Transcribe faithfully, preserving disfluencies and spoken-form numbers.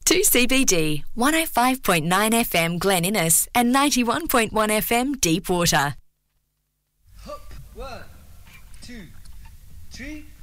two C B D, one oh five point nine F M Glen Innes and ninety-one point one F M Deepwater. One, two, three.